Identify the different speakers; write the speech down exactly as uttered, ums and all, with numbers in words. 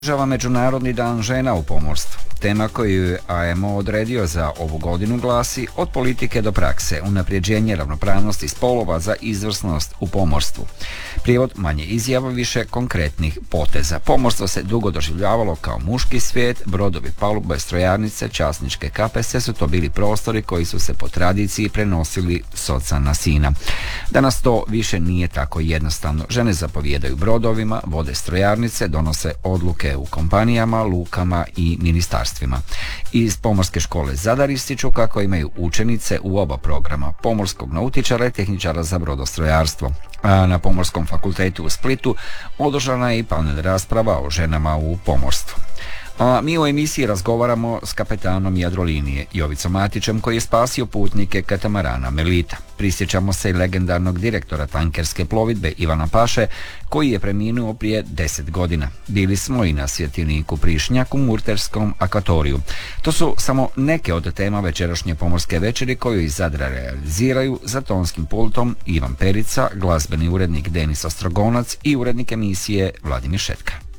Speaker 1: Održava Međunarodni dan žena u pomorstvu. Tema koju je A M O odredio za ovu godinu glasi od politike do prakse, unapređenje ravnopravnosti spolova za izvrsnost u pomorstvu. Prijevod manje izjava, više konkretnih poteza. Pomorstvo se dugo doživljavalo kao muški svijet, brodovi, palube, strojarnice, časničke kape, sve su to bili prostori koji su se po tradiciji prenosili s oca na sina. Danas to više nije tako jednostavno. Žene zapovijedaju brodovima, vode strojarnice, donose odluke u kompanijama, lukama i ministarstvima. Iz Pomorske škole Zadar ističu kako imaju učenice u oba programa, pomorskog nautičara i tehničara za brodostrojarstvo. A na Pomorskom fakultetu u Splitu održana je i panel rasprava o ženama u pomorstvu. A mi u emisiji razgovaramo s kapetanom Jadrolinije Jovicom Matićem, koji je spasio putnike katamarana Melita. Prisjećamo se i legendarnog direktora tankerske plovidbe Ivana Paše, koji je preminuo prije deset godina. Bili smo i na svjetiliku Prišnjak u Murterskom akvatoriju. To su samo neke od tema večerašnje pomorske večeri koju iz Zadra realiziraju za tonskim pultom Ivan Perica, glazbeni urednik Denis Ostrogonac i urednik emisije Vladimir Šetka.